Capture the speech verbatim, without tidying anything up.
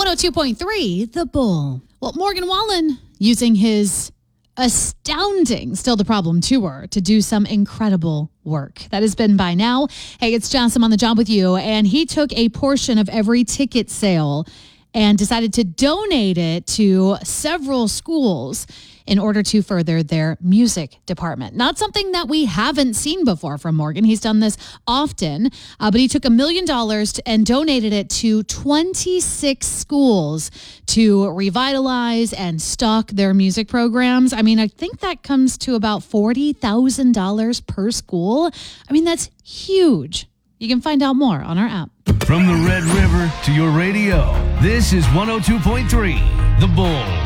one oh two point three, The Bull. Well, Morgan Wallen using his astounding Still the Problem tour to do some incredible work. That has been by now. Hey, it's Jocelyn on the job with you, and he took a portion of every ticket sale and decided to donate it to several schools in order to further their music department. Not something that we haven't seen before from Morgan. He's done this often, uh, but he took a million dollars and donated it to twenty-six schools to revitalize and stock their music programs. I mean, I think that comes to about forty thousand dollars per school. I mean, that's huge. You can find out more on our app. From the Red River to your radio, this is one oh two point three, The Bull.